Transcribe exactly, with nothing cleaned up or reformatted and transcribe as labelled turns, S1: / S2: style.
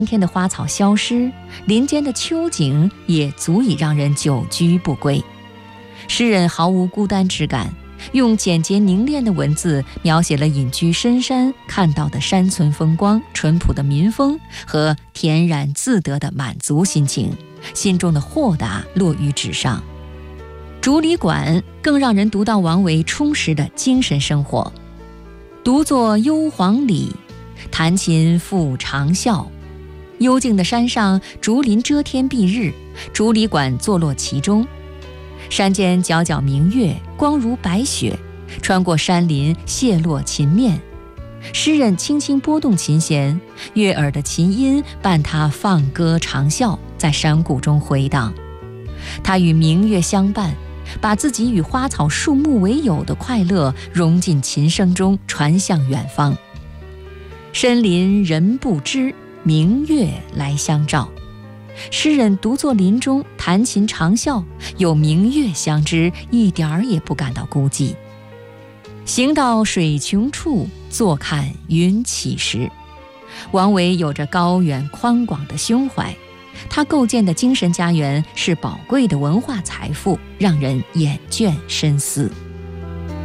S1: 今天的花草消失，林间的秋景也足以让人久居不归。诗人毫无孤单之感，用简洁凝练的文字描写了隐居深山看到的山村风光、淳朴的民风和恬然自得的满足心情，心中的豁达落于纸上。竹里馆更让人读到王维充实的精神生活。独坐幽篁里，弹琴复长啸。幽静的山上，竹林遮天蔽日，竹里馆坐落其中。山间皎皎明月，光如白雪，穿过山林，泻落琴面。诗人轻轻拨动琴弦，悦耳的琴音伴他放歌长啸，在山谷中回荡。他与明月相伴，把自己与花草树木为友的快乐融进琴声中，传向远方。深林人不知，明月来相照。诗人独坐林中，弹琴长啸，有明月相知，一点儿也不感到孤寂。行到水穷处，坐看云起时。王维有着高远宽广的胸怀，他构建的精神家园是宝贵的文化财富，让人眼倦深思。